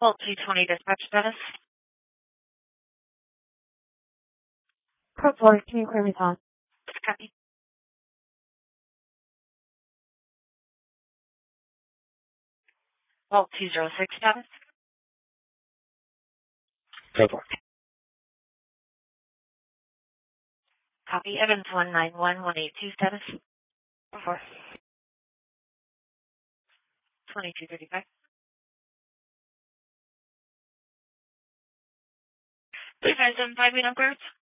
Vault 220 dispatch status. Code 4, can you clear me, Tom? Copy. Vault 206 status. Code 4. Copy. Evans 191182 status. 4. 2235. 3575 numbers.